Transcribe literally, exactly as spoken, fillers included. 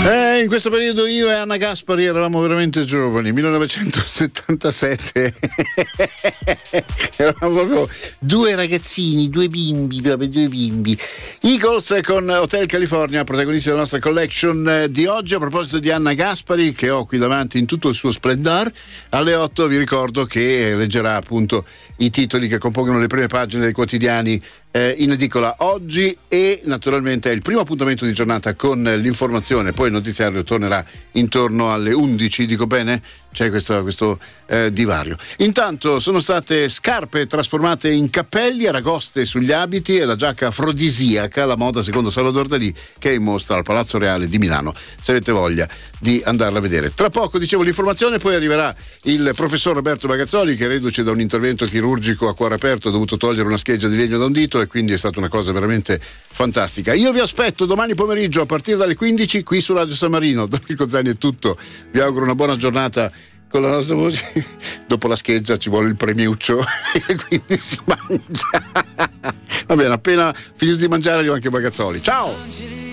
Eh, in questo periodo io e Anna Gaspari eravamo veramente giovani, millenovecentosettantasette. Eravamo proprio due ragazzini, due bimbi, proprio due bimbi. Eagles con Hotel California, protagonisti della nostra collection di oggi. A proposito di Anna Gaspari, che ho qui davanti in tutto il suo splendor, alle otto vi ricordo che leggerà appunto i titoli che compongono le prime pagine dei quotidiani eh, in edicola oggi, e naturalmente è il primo appuntamento di giornata con l'informazione. Poi il notiziario tornerà intorno alle undici, dico bene? C'è questo, questo eh, divario. Intanto sono state scarpe trasformate in cappelli, aragoste sugli abiti e la giacca afrodisiaca, la moda secondo Salvador Dalì, che è in mostra al Palazzo Reale di Milano, se avete voglia di andarla a vedere. Tra poco, dicevo, l'informazione, poi arriverà il professor Roberto Bagazzoli, che reduce da un intervento chirurgico a cuore aperto ha dovuto togliere una scheggia di legno da un dito, e quindi è stata una cosa veramente fantastica. Io vi aspetto domani pomeriggio a partire dalle quindici qui su Radio San Marino. Da Mirko Zani è tutto, vi auguro una buona giornata con la nostra voce. Dopo la scheggia ci vuole il premiuccio e quindi si mangia. Va bene, appena finito di mangiare arriva anche Bagazzoli. Ciao!